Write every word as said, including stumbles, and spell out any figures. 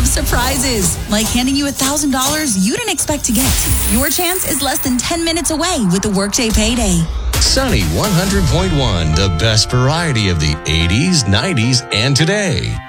of surprises, like handing you one thousand dollars you didn't expect to get. Your chance is less than ten minutes away with the Workday Payday. Sunny one hundred point one, the best variety of the eighties, nineties, and today.